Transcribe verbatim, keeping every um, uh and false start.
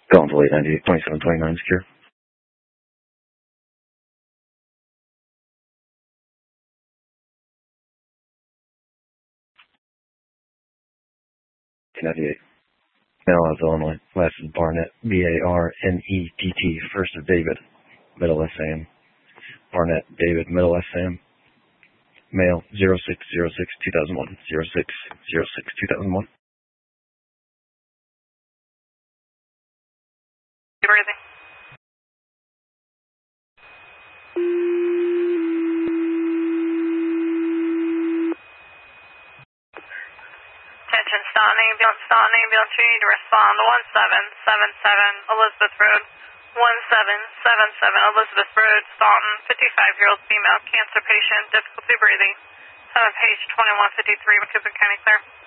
Going to late ninety-eight, twenty-seven twenty-nine secure. ninety-eight. Male, Illinois. Last is Barnett. B A R N E T T. First is David. Middle is Sam. Barnett, David. Middle is Sam. Male, zero six zero six two thousand one. zero six zero six two thousand one. Breathing. Attention, Staunton ambulance, Staunton ambulance, you need to respond to one seven seven seven Elizabeth Road. one seven seven seven Elizabeth Road, Staunton, fifty-five-year-old female, cancer patient, difficulty breathing. Seven page twenty-one fifty-three, Macoupin County, clear.